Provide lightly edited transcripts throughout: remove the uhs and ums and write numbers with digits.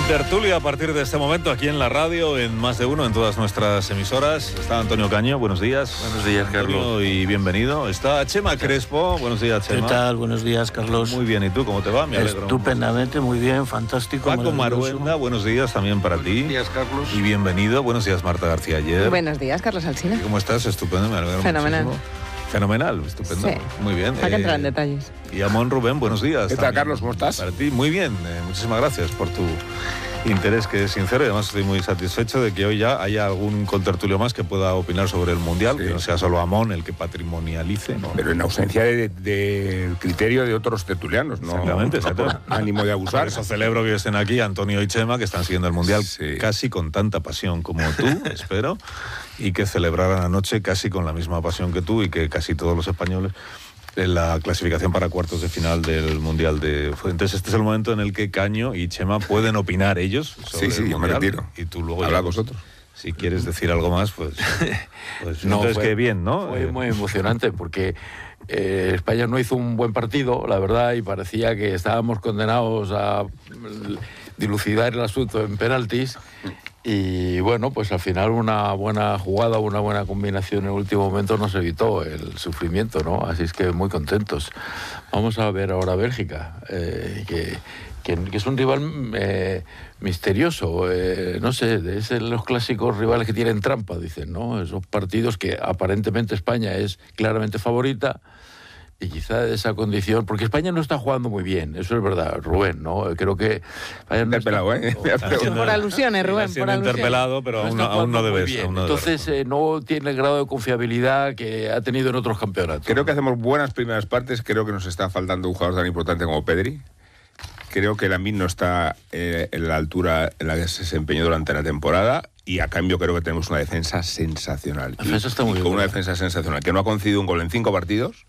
Tertulia a partir de este momento aquí en la radio, en Más de Uno, en todas nuestras emisoras. Está Antonio Caño, buenos días. Buenos días, Antonio, Carlos. y bienvenido. Está Chema Crespo, buenos días, Chema. ¿Qué tal? Buenos días, Carlos. Muy bien, ¿y tú cómo te va? Me alegro. Estupendamente, muy bien, fantástico. Paco Maruenda, buenos días también para ti. Buenos días, Carlos. Y bienvenido, buenos días, Marta García Ayer. Buenos días, Carlos Alsina. ¿Cómo estás? Estupendo, me alegro Fenomenal. muchísimo. Fenomenal, estupendo. Sí. Muy bien. Hay que entrar en detalles. Y Amón Rubén, buenos días. ¿Qué tal, también. Carlos? ¿Cómo estás? Para ti, muy bien. Muchísimas gracias por tu interés, que es sincero, y además estoy muy satisfecho de que hoy ya haya algún contertulio más que pueda opinar sobre el Mundial, Sí. que no sea solo Amón el que patrimonialice, ¿no? Pero en ausencia del criterio de otros tertulianos, ¿no? Exactamente. Por ánimo de Por abusar. eso celebro que estén aquí Antonio y Chema, que están siguiendo el Mundial Sí. casi con tanta pasión como tú, espero, y que celebraran anoche casi con la misma pasión que tú y que casi todos los españoles en la clasificación para cuartos de final del Mundial de Fútbol. Entonces este es el momento en el que Caño y Chema pueden opinar ellos sobre Sí, el yo me Mundial, retiro. y tú luego Habla ya, vosotros. si quieres decir algo más, pues No, entonces fue- qué bien, ¿no? Fue muy emocionante porque España no hizo un buen partido, la verdad, y parecía que estábamos condenados a dilucidar el asunto en penaltis. Y bueno, pues al final una buena jugada, una buena combinación en el último momento nos evitó el sufrimiento, ¿no? Así es que muy contentos. Vamos a ver ahora Bélgica, que es un rival misterioso, no sé, es de los clásicos rivales que tienen trampa, dicen, ¿no? Esos partidos que aparentemente España es claramente favorita, y quizá de esa condición, porque España no está jugando muy bien, eso es verdad, Rubén, ¿no? Creo que España no está- Interpelado, ¿eh? Está siendo- Por alusiones, Rubén, está siendo por alusiones. interpelado, pero aún está no jugando muy debes. bien. Aún no debes. Entonces no tiene el grado de confiabilidad que ha tenido en otros campeonatos. Creo que hacemos buenas primeras partes. Creo que nos está faltando un jugador tan importante como Pedri. Creo que Lamine no está en la altura en la que se desempeñó durante la temporada. Y a cambio creo que tenemos una defensa sensacional. La defensa está muy bien. Con una defensa sensacional. Que no ha concedido un gol en 5 partidos.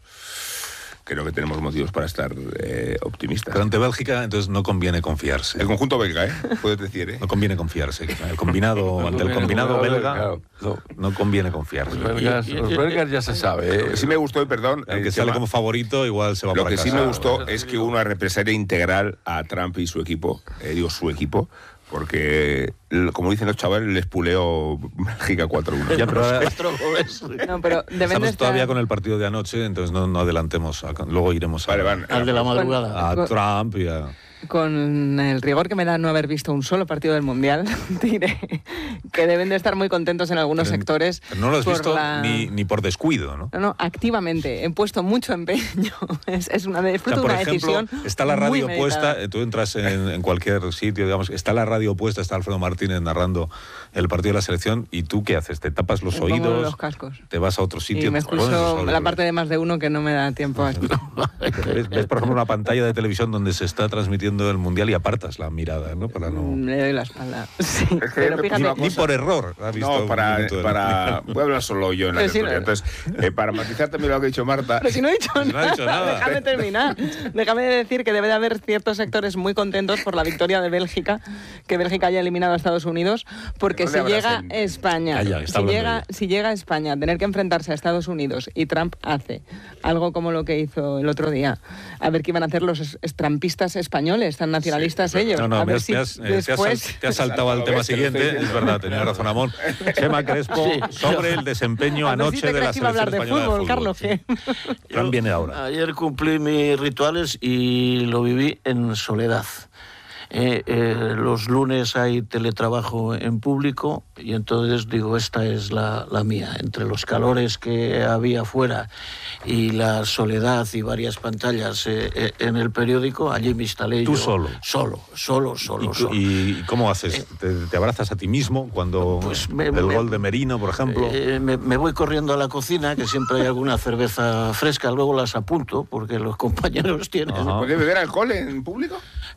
Creo que tenemos motivos para estar optimistas. Pero ante Bélgica, entonces no conviene confiarse. El conjunto belga, puedes decir, No conviene confiarse. El combinado, ante el combinado belga, Claro, no. no conviene confiarse. Los belgas ya se sabe. Lo que sí me gustó, y perdón, El que Chema, sale como favorito igual se va lo para que sí casa. me gustó es que hubo una represalia integral a Trump y su equipo, su equipo, porque, como dicen los chavales, les puleó Bélgica 4-1. Ya, pero ahora No, pero deben de estamos estar... todavía con el partido de anoche, entonces no adelantemos. Luego iremos Vale, van. Al de la madrugada. a Trump y a... Con el rigor que me da no haber visto un solo partido del Mundial, diré que deben de estar muy contentos en algunos sectores. Pero no lo has por visto la- ni por descuido, ¿no? No, activamente. He puesto mucho empeño. Es una, O sea, fruto de por una ejemplo, decisión está la muy radio meditada. puesta, tú entras en cualquier sitio, digamos, está la radio puesta, está Alfredo Martínez narrando el partido de la selección, y tú ¿qué haces? ¿Te tapas los Me pongo oídos? los cascos. ¿Te vas a otro sitio? Y me te pones los escucho auriculares? la parte de Más de Uno que no me da tiempo a ¿Ves, por ejemplo, una pantalla de televisión donde se está transmitiendo el Mundial y apartas la mirada, ¿no? Para no... Le doy la espalda. Sí, Es que pero una fíjate, cosa- Ni por error. ha visto No, un para minuto del- voy a hablar solo yo en la Pero sí, tertulia. no. Entonces, para matizar también lo que ha dicho Marta, pero si no he dicho no ha dicho nada. Déjame terminar. Déjame decir que debe de haber ciertos sectores muy contentos por la victoria de Bélgica, que Bélgica haya eliminado a Estados Unidos, porque ¿Dónde si habrás llega en- España, Calla, está hablando si llega España a tener que enfrentarse a Estados Unidos y Trump hace algo como lo que hizo el otro día, a ver qué iban a hacer los trampistas españoles, tan nacionalistas ellos. No, a ver me si has después... te has saltado al tema ves, te lo siguiente. estoy Es verdad, tenía razón Amón. Chema Crespo, sobre el desempeño A ver si anoche te de la crees que iba a selección hablar de española fútbol, de Carlos. sí. ¿Qué? Fran viene ahora. Ayer cumplí mis rituales y lo viví en soledad. Los lunes hay teletrabajo en público y entonces digo, esta es la mía. Entre los calores que había fuera y la soledad y varias pantallas en el periódico, allí me instalé ¿Tú yo. solo? Solo. ¿Y cómo haces? ¿Te abrazas a ti mismo cuando Pues el gol de Merino, por ejemplo? Me voy corriendo a la cocina, que siempre hay alguna cerveza fresca, luego las apunto, porque los compañeros tienen... Ajá. ¿puede beber alcohol en público?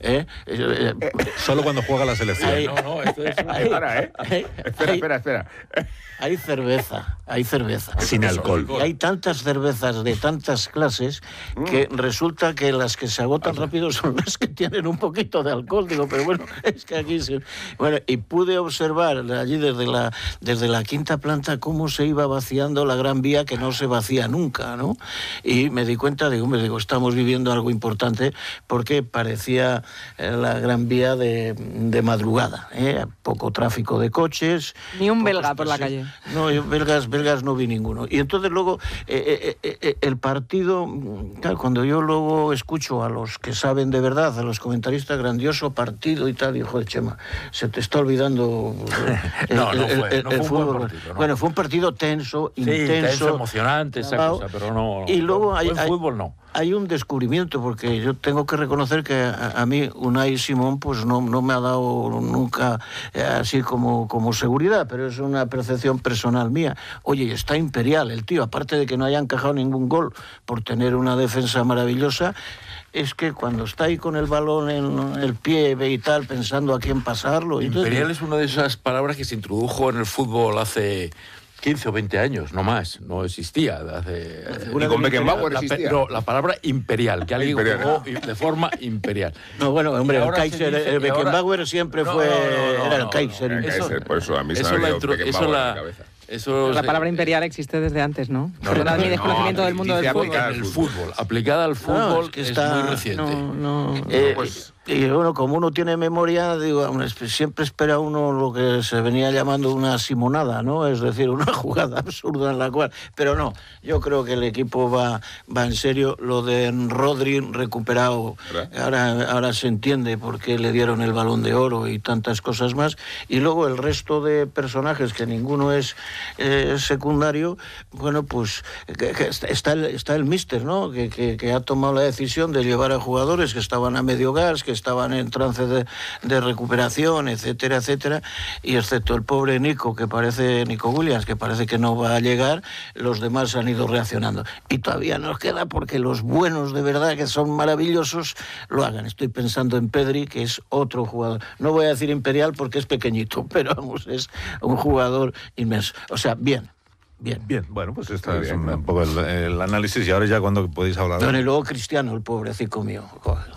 Solo cuando juega la selección. Ahí- No, esto es una... Para, Espera. Hay cerveza. Sin alcohol. Y hay tantas cervezas de tantas clases que resulta que las que se agotan rápido son las que tienen un poquito de alcohol. Digo, pero bueno, es que aquí se... Bueno, y pude observar allí desde la quinta planta cómo se iba vaciando la Gran Vía, que no se vacía nunca, ¿no? Y me di cuenta, digo, estamos viviendo algo importante, porque parecía la Gran Vía de madrugada, poco tráfico de coches. Ni un belga por la calle. No, yo belgas no vi ninguno. Y entonces luego el partido, claro, cuando yo luego escucho a los que saben de verdad, a los comentaristas, grandioso partido y tal, y joder, Chema, se te está olvidando No el fue un fútbol. buen partido, ¿no? Bueno, fue un partido tenso, Sí, intenso, tenso, emocionante, esa cosa, pero no. Y luego buen fútbol no. hay un descubrimiento, porque yo tengo que reconocer que a mí Unai Simón pues no me ha dado nunca así como seguridad, pero es una percepción personal mía. Oye, está imperial el tío, aparte de que no haya encajado ningún gol por tener una defensa maravillosa, es que cuando está ahí con el balón en el pie y tal, pensando a quién pasarlo... Imperial es una de esas palabras que se introdujo en el fútbol hace 15 o 20 años, no más, no existía. Y con Beckenbauer existía. No, la palabra imperial, que alguien jugó de forma imperial. No, bueno, hombre, el ahora Kaiser, se dice- el Beckenbauer siempre fue... Era el Kaiser. El Kaiser, por eso a mí se me ha venido Beckenbauer en la cabeza. La palabra imperial existe desde antes, ¿no? Perdonad mi desconocimiento del mundo del fútbol. Aplicada al fútbol es que es está... muy reciente. Y bueno, como uno tiene memoria, digo, siempre espera uno lo que se venía llamando una simonada, ¿no? Es decir, una jugada absurda en la cual... Pero no, yo creo que el equipo va en serio. Lo de Rodri recuperado, ahora se entiende por qué le dieron el Balón de Oro y tantas cosas más. Y luego el resto de personajes, que ninguno es secundario, bueno, pues que está el míster, ¿no? Que ha tomado la decisión de llevar a jugadores que estaban a medio gas, que estaban en trance de recuperación, etcétera, etcétera, y excepto el pobre Nico Williams, que parece que no va a llegar, los demás han ido reaccionando. Y todavía nos queda porque los buenos de verdad, que son maravillosos, lo hagan. Estoy pensando en Pedri, que es otro jugador. No voy a decir imperial porque es pequeñito, pero vamos, es un jugador inmenso. O sea, bien. Bueno, pues este es un poco el análisis, y ahora ya cuando podéis hablar. Bueno, y luego Cristiano, el pobrecito mío.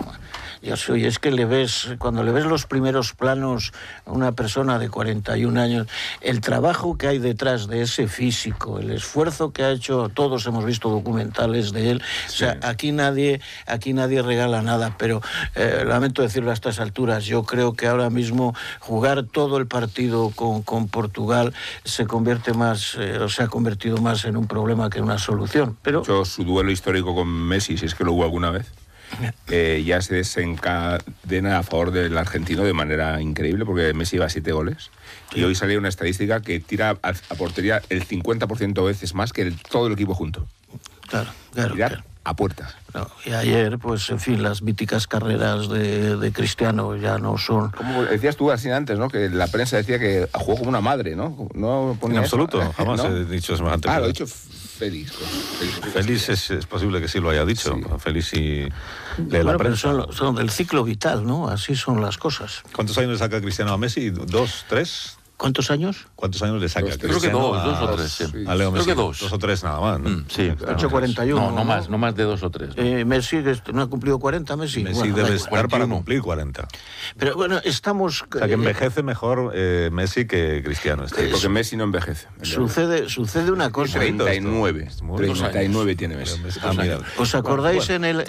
Es que cuando le ves los primeros planos a una persona de 41 años, el trabajo que hay detrás de ese físico, el esfuerzo que ha hecho, todos hemos visto documentales de él, sí. O sea, aquí nadie regala nada, pero lamento decirlo a estas alturas, yo creo que ahora mismo jugar todo el partido con Portugal se ha convertido más en un problema que en una solución. Pero su duelo histórico con Messi, si es que lo hubo alguna vez, ya se desencadena a favor del argentino de manera increíble, porque Messi lleva 7 goles. Y hoy salía una estadística que tira a portería el 50% de veces más que todo el equipo junto. Claro. A puerta. No, y ayer, pues, en fin, las míticas carreras de Cristiano ya no son... Como decías tú así antes, ¿no? Que la prensa decía que jugó como una madre, ¿no? No ponía en absoluto, eso, jamás ¿no? he dicho semejante cosa. Lo he dicho Félix. Félix es posible que sí lo haya dicho. Sí. Félix y la prensa. Son del ciclo vital, ¿no? Así son las cosas. ¿Cuántos años le saca Cristiano a Messi? ¿2, 3? ¿Cuántos años? ¿Cuántos años le saca? Creo que dos o tres. Sí. A Leo Messi. Creo que 2. 2 o 3 nada más, ¿no? Sí. 8,41. No más de 2 o 3. ¿no? Messi no ha cumplido 40, Messi. Messi debe estar para cumplir 40. Pero bueno, estamos... O sea, que envejece mejor Messi que Cristiano. Porque Messi no envejece. Sucede una cosa. 39 tiene Messi. ¿Os acordáis en el